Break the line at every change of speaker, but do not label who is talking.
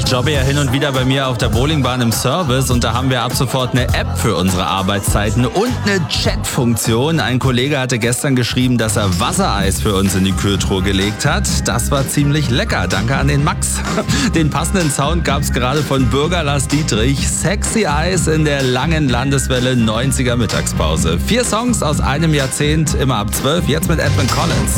jobbe ja hin und wieder bei mir auf der Bowlingbahn im Service und da haben wir ab sofort eine App für unsere Arbeitszeiten und eine Chat-Funktion. Ein Kollege hatte gestern geschrieben, dass er Wassereis für uns in die Kühltruhe gelegt hat. Das war ziemlich lecker. Danke an den Max. Den passenden Sound gab es gerade von Bürger Lars Dietrich. Sexy Eyes in der langen Landeswelle 90er Mittagspause. 4 Songs aus einem Jahrzehnt, immer ab 12, jetzt mit Edwin Collins.